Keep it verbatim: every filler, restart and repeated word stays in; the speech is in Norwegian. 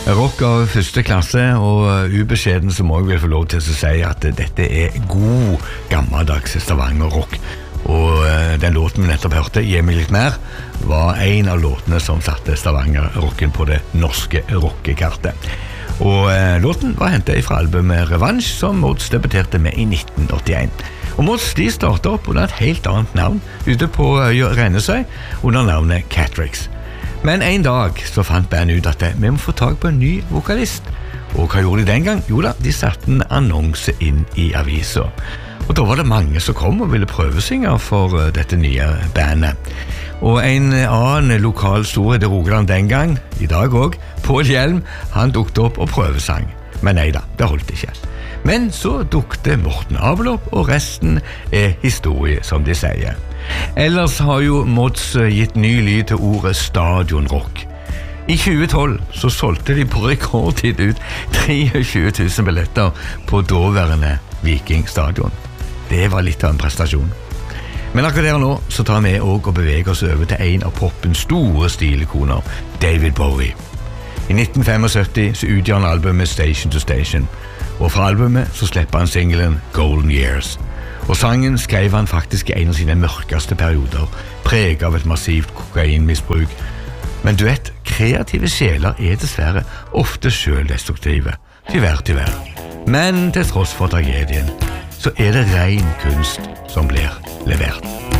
Rock av første klasse, og ubeskjeden så må jeg vel få lov til å si at dette er god, gammeldags Stavanger-rock. Og den låten vi nettopp hørte, «Gi meg litt mer», var en av låtene som satte Stavanger-rocken på det norske rockekartet. Og låten var hentet fra albumet Revanche, som Mods debuterte med i nitten åttien. Og Mods de startet opp under et helt annet navn, ute på øya Rennesøy, under navnet Catrix. Men en dag så fant bandet ut at vi må få tag på en ny vokalist. Og hva gjorde de den gang? Jo da, de satte en annonse inn i avisa. Og da var det mange som kom og ville prøvesynge for dette nye bandet. Og en annen lokal storhet i Rogaland den gang, i dag også, Paul Hjelm, han dukte opp og prøvesang. Men nei da, det holdt ikke. Men så dukte Morten Abel opp, og resten er historie, som de sier. Ellers har jo Mods gitt ny lyd til ordet stadionrock. I tjue tolv så solgte de på rekordtid ut tjuetre tusen billetter på daværende Viking stadion. Det var litt av en prestasjon. Men akkurat der nå så tar vi også og beveger oss over til en av poppens store stilikoner, David Bowie. I nitten syttifem så utgjør han albumet Station to Station, og fra albumet så slipper han singelen Golden Years. Og sangen skrev han faktisk i en av sine mørkeste perioder, preget av et massivt kokainmisbruk. Men du vet, kreative sjeler er dessverre ofte selvdestruktive. Tyvärr, tyvärr. Men til tross for tragedien, så er det ren kunst som blir levert.